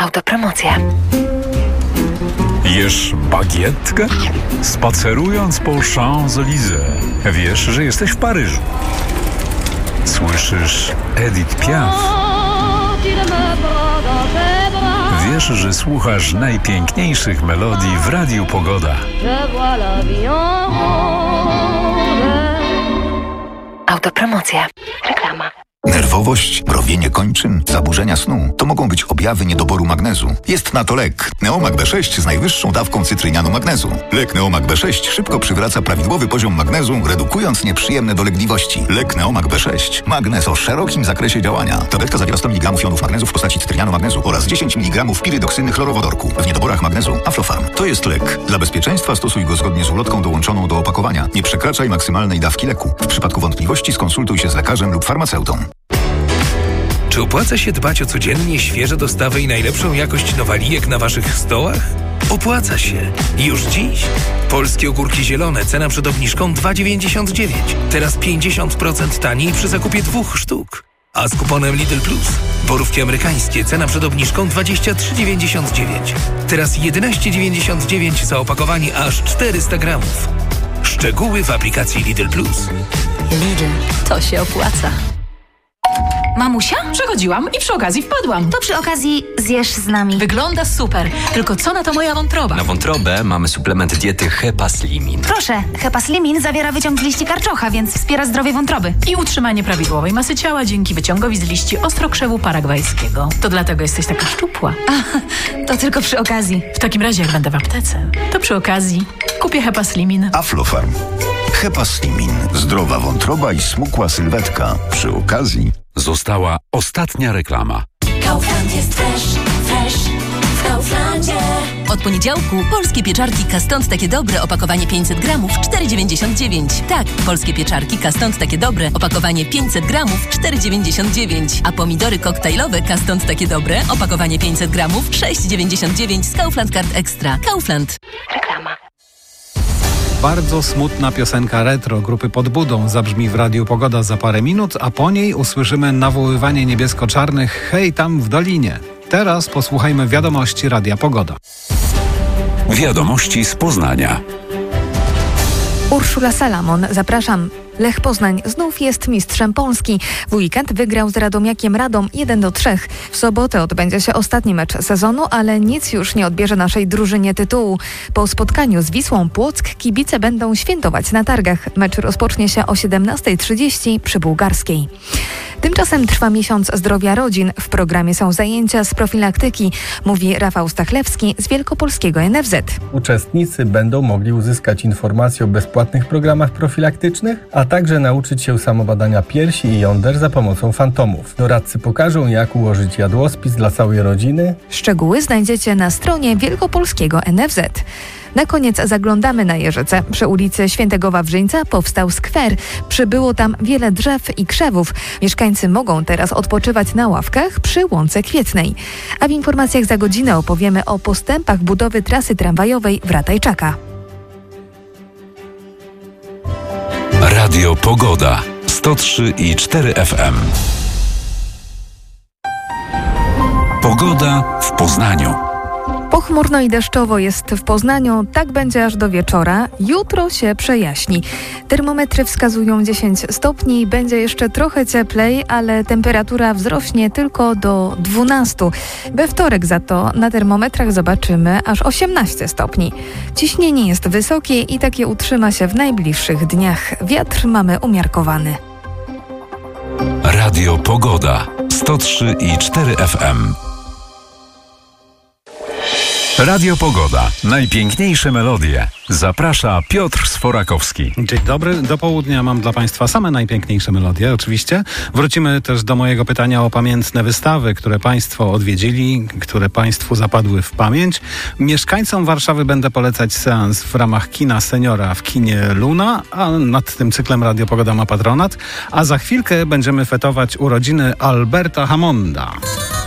Autopromocja. Jesz bagietkę? Spacerując po Champs-Élysées, wiesz, że jesteś w Paryżu. Słyszysz Edith Piaf. Wiesz, że słuchasz najpiękniejszych melodii w Radiu Pogoda. Autopromocja. Reklama. Nerwowość, mrowienie kończyn, zaburzenia snu to mogą być objawy niedoboru magnezu. Jest na to lek Neomag B6 z najwyższą dawką cytrynianu magnezu. Lek Neomag B6 szybko przywraca prawidłowy poziom magnezu, redukując nieprzyjemne dolegliwości. Lek Neomag B6. Magnez o szerokim zakresie działania. Tabletka zawiera 100 mg jonów magnezu w postaci cytrynianu magnezu oraz 10 mg pirydoksyny chlorowodorku. W niedoborach magnezu Aflofarm. To jest lek. Dla bezpieczeństwa stosuj go zgodnie z ulotką dołączoną do opakowania. Nie przekraczaj maksymalnej dawki leku. W przypadku wątpliwości skonsultuj się z lekarzem lub farmaceutą. Czy opłaca się dbać o codziennie świeże dostawy i najlepszą jakość nowalijek na waszych stołach? Opłaca się. Już dziś. Polskie ogórki zielone, cena przed obniżką 2,99. Teraz 50% taniej przy zakupie 2 sztuk. A z kuponem Lidl Plus. Borówki amerykańskie, cena przed obniżką 23,99. Teraz 11,99 za opakowanie aż 400 gramów. Szczegóły w aplikacji Lidl Plus. Lidl, to się opłaca. Mamusia? Przechodziłam i przy okazji wpadłam. To przy okazji zjesz z nami. Wygląda super, tylko co na to moja wątroba? Na wątrobę mamy suplement diety Hepaslimin. Proszę, Hepaslimin zawiera wyciąg z liści karczocha, więc wspiera zdrowie wątroby. I utrzymanie prawidłowej masy ciała dzięki wyciągowi z liści ostrokrzewu paragwajskiego. To dlatego jesteś taka szczupła. To tylko przy okazji. W takim razie jak będę w aptece, to przy okazji kupię Hepaslimin. Aflofarm. Hepaslimin. Zdrowa wątroba i smukła sylwetka. Przy okazji Została ostatnia reklama. Kaufland jest fresh w Kauflandzie. Od poniedziałku polskie pieczarki Kastąd takie dobre, opakowanie 500 gramów, 4,99. Tak, polskie pieczarki Kastąd takie dobre, opakowanie 500 gramów, 4,99. A pomidory koktajlowe Kastąd takie dobre, opakowanie 500 gramów, 6,99 z Kaufland Card Extra. Kaufland. Reklama. Bardzo smutna piosenka retro grupy Pod Budą zabrzmi w Radiu Pogoda za parę minut, a po niej usłyszymy nawoływanie niebiesko-czarnych hej tam w dolinie. Teraz posłuchajmy wiadomości Radia Pogoda. Wiadomości z Poznania. Urszula Salamon, zapraszam. Lech Poznań znów jest mistrzem Polski. W weekend wygrał z Radomiakiem Radom 1-3. W sobotę odbędzie się ostatni mecz sezonu, ale nic już nie odbierze naszej drużynie tytułu. Po spotkaniu z Wisłą Płock kibice będą świętować na targach. Mecz rozpocznie się o 17:30 przy Bułgarskiej. Tymczasem trwa miesiąc zdrowia rodzin. W programie są zajęcia z profilaktyki, mówi Rafał Stachlewski z Wielkopolskiego NFZ. Uczestnicy będą mogli uzyskać informacje o bezpłatnych programach profilaktycznych, a także nauczyć się samobadania piersi i jąder za pomocą fantomów. Doradcy pokażą, jak ułożyć jadłospis dla całej rodziny. Szczegóły znajdziecie na stronie Wielkopolskiego NFZ. Na koniec zaglądamy na Jeżyce. Przy ulicy Świętego Wawrzyńca powstał skwer. Przybyło tam wiele drzew i krzewów. Mieszkańcy mogą teraz odpoczywać na ławkach przy Łące Kwietnej. A w informacjach za godzinę opowiemy o postępach budowy trasy tramwajowej w Ratajczaka. Radio Pogoda 103,4 FM. Pogoda w Poznaniu. Pochmurno i deszczowo jest w Poznaniu, tak będzie aż do wieczora. Jutro się przejaśni. Termometry wskazują 10 stopni, będzie jeszcze trochę cieplej, ale temperatura wzrośnie tylko do 12. We wtorek za to na termometrach zobaczymy aż 18 stopni. Ciśnienie jest wysokie i takie utrzyma się w najbliższych dniach. Wiatr mamy umiarkowany. Radio Pogoda 103,4 FM. Radio Pogoda. Najpiękniejsze melodie. Zaprasza Piotr Sforakowski. Dzień dobry. Do południa mam dla Państwa same najpiękniejsze melodie, oczywiście. Wrócimy też do mojego pytania o pamiętne wystawy, które Państwo odwiedzili, które Państwu zapadły w pamięć. Mieszkańcom Warszawy będę polecać seans w ramach kina seniora w kinie Luna, a nad tym cyklem Radio Pogoda ma patronat. A za chwilkę będziemy fetować urodziny Alberta Hammonda.